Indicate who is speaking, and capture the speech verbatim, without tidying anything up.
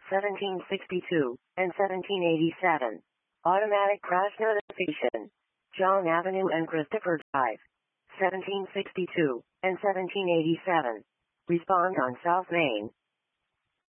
Speaker 1: seventeen sixty-two, and seventeen eighty-seven. Automatic crash notification. John Avenue and Christopher Drive. seventeen sixty-two, and seventeen eighty-seven. Respond on South Main.